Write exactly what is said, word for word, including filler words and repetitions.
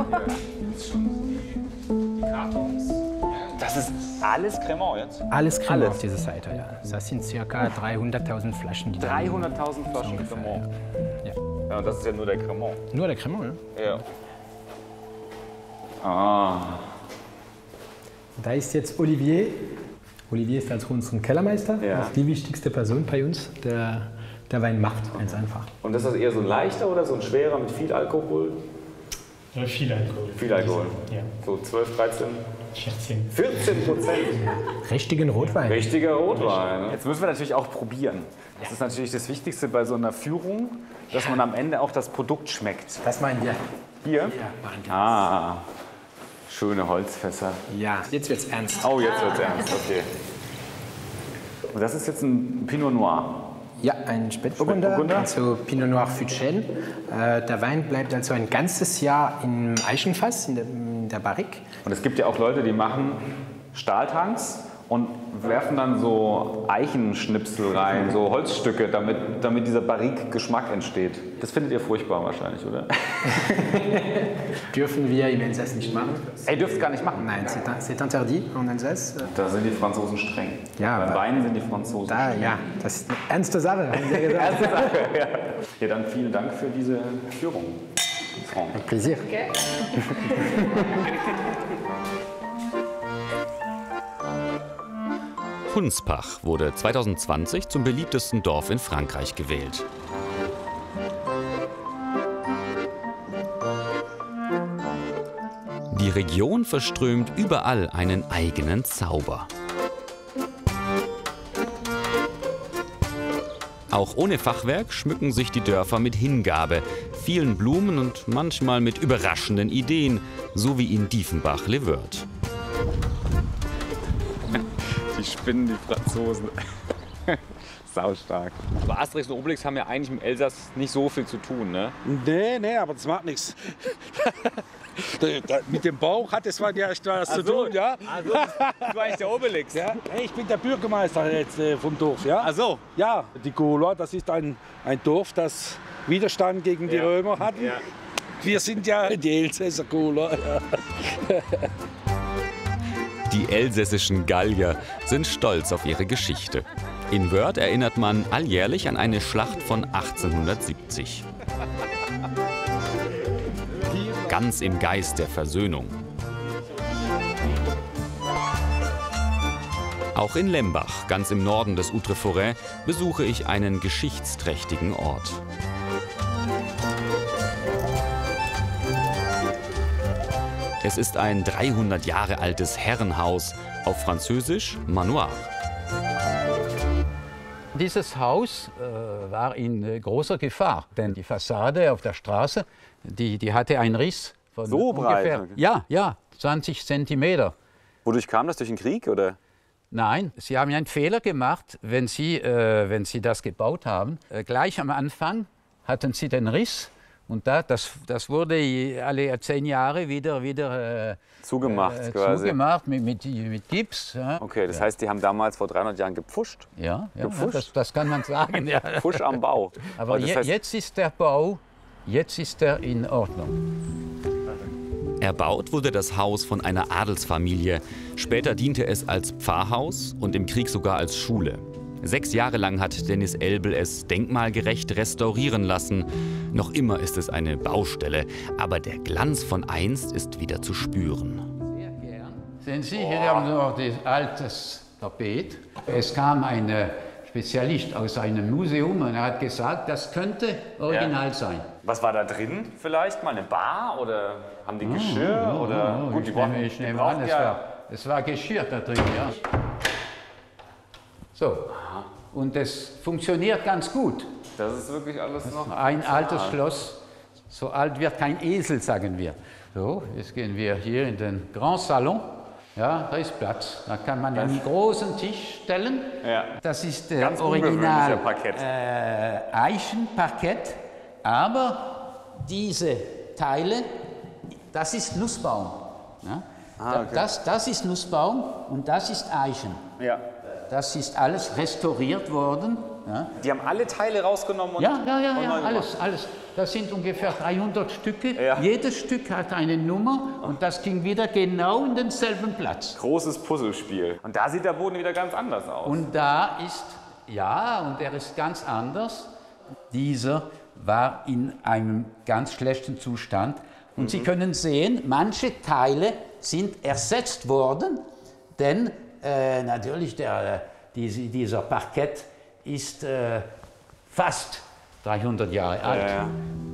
Die Kartons. Das ist alles Cremant jetzt? Alles Cremant auf dieser Seite, ja. Das sind ca. dreihunderttausend Flaschen. dreihunderttausend Flaschen ungefähr, Cremant? Ja. Ja, und das ist ja nur der Cremant. Nur der Cremant, ja. Ja. Ah. Da ist jetzt Olivier. Olivier ist also unser Kellermeister. Ja. Das ist die wichtigste Person bei uns, der, der Wein macht, ganz einfach. Und ist das eher so ein leichter oder so ein schwerer mit viel Alkohol? Ja, viel Alkohol. Viel Alkohol? Ja. So zwölf, dreizehn? vierzehn. vierzehn Prozent? Richtigen Rotwein. Richtiger Rotwein. Jetzt müssen wir natürlich auch probieren. Das ist natürlich das Wichtigste bei so einer Führung, dass man am Ende auch das Produkt schmeckt. Das meinen wir. Hier? Ja, meinen wir. Ah, schöne Holzfässer. Ja, jetzt wird's ernst. Oh, jetzt wird's ernst, okay. Und das ist jetzt ein Pinot Noir. Ja, ein Spätburgunder, Spätburgunder. also Pinot Noir Fuchsel. Äh, der Wein bleibt also ein ganzes Jahr im Eichenfass, in der, in der Barrique. Und es gibt ja auch Leute, die machen Stahltanks und werfen dann so Eichenschnipsel rein, so Holzstücke, damit, damit dieser Barrique-Geschmack entsteht. Das findet ihr furchtbar wahrscheinlich, oder? Dürfen wir im Elsass nicht machen. Ey, dürft es gar nicht machen. Nein, c'est c'est interdit en Alsace. Da sind die Franzosen streng. Ja, Beim aber- Wein sind die Franzosen Da, streng. ja, das ist eine ernste Sache, haben Sie ja gesagt. Erste Sache, ja. Ja, dann vielen Dank für diese Führung. Franck. Ein Plaisir. Hunspach wurde zweitausendzwanzig zum beliebtesten Dorf in Frankreich gewählt. Die Region verströmt überall einen eigenen Zauber. Auch ohne Fachwerk schmücken sich die Dörfer mit Hingabe, vielen Blumen und manchmal mit überraschenden Ideen, so wie in Diefenbach-le-Wörth. Die spinnen, die Franzosen. Saustark. Aber Asterix und Obelix haben ja eigentlich im Elsass nicht so viel zu tun, ne? Nee, nee, aber das macht nichts. Mit dem Bauch hat es ja echt was zu tun, ja? Also, das war eigentlich der Obelix. Ja, ich bin der Bürgermeister jetzt äh, vom Dorf, ja? Ach so. Ja, die Gola, das ist ein, ein Dorf, das Widerstand gegen die Ja. Römer hatten. Ja. Wir sind ja die Elsässer Gola. Ja. Die elsässischen Gallier sind stolz auf ihre Geschichte. In Wörth erinnert man alljährlich an eine Schlacht von achtzehnhundertsiebzig. Ganz im Geist der Versöhnung. Auch in Lembach, ganz im Norden des Outre-Forêt, besuche ich einen geschichtsträchtigen Ort. Es ist ein dreihundert Jahre altes Herrenhaus, auf Französisch Manoir. Dieses Haus äh, war in äh, großer Gefahr, denn die Fassade auf der Straße, die, die hatte einen Riss von So breit? ungefähr, ja, ja, zwanzig Zentimeter. Wodurch kam das? Durch den Krieg, oder? Nein, Sie haben einen Fehler gemacht, wenn Sie, äh, wenn Sie das gebaut haben. Äh, gleich am Anfang hatten Sie den Riss und da, das, das wurde alle zehn Jahre wieder, wieder äh, Zugemacht, äh, quasi. zugemacht mit, mit, mit Gips. Ja, Okay, das heißt, die haben damals vor dreihundert Jahren gepfuscht. ja, ja, Gepfuscht? das, das kann man sagen. Ja. Pfusch am Bau. Aber Und das je, heißt, jetzt ist der Bau, jetzt ist er in Ordnung. Erbaut wurde das Haus von einer Adelsfamilie. Später diente es als Pfarrhaus und im Krieg sogar als Schule. Sechs Jahre lang hat Dennis Elbel es denkmalgerecht restaurieren lassen. Noch immer ist es eine Baustelle, aber der Glanz von einst ist wieder zu spüren. Sehr gern. Sehen Sie, hier haben wir noch das altes Tapet. Es kam ein äh, Spezialist aus einem Museum und er hat gesagt, das könnte original Ja. sein. was war da drin vielleicht? Mal eine Bar oder haben die Geschirr? Oh, oder? oh, Gut, die ich brauchen- nehme, ich die nehme brauchen an, es, ja- war, es war Geschirr da drin, ja. So, und es funktioniert ganz gut. Das ist wirklich alles noch. Ein altes Schloss, so alt wird kein Esel, sagen wir. So, jetzt gehen wir hier in den Grand Salon. Ja, da ist Platz. Da kann man einen großen Tisch stellen. Ja. Das ist der Ganz Original ungewöhnlicher Parkett. äh, Eichenparkett. Aber diese Teile, das ist Nussbaum. Ja? Ah, okay. das, das ist Nussbaum und das ist Eichen. Ja. Das ist alles restauriert worden. Ja, Die haben alle Teile rausgenommen und. ja, ja, ja, und neu ja gemacht. alles, alles. das sind ungefähr dreihundert Stücke. Ja. Jedes Stück hat eine Nummer und das ging wieder genau in denselben Platz. Großes Puzzlespiel. Und da sieht der Boden wieder ganz anders aus. Und da ist, ja, und er ist ganz anders. Dieser war in einem ganz schlechten Zustand. Und mhm. Sie können sehen, manche Teile sind ersetzt worden, denn äh, natürlich der, diese, dieser Parkett ist äh, fast dreihundert Jahre alt. Ja, ja.